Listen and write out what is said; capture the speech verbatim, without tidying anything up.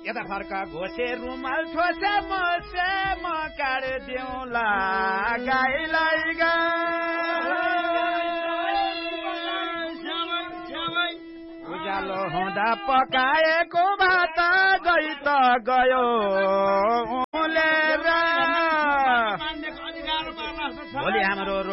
यता फर्क घोसे रुमाल ठोसे मोसे म काट्दिउँला गाईलाई गा उज्यालो हुँदा पकाएको भात गई त गयो